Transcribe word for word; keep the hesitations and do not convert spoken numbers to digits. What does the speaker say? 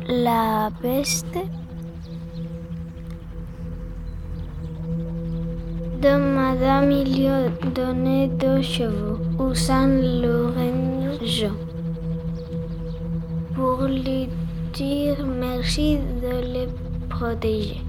la peste. Don Madame il lui a donné deux chevaux, usant l'orange, pour lui dire merci de les protéger.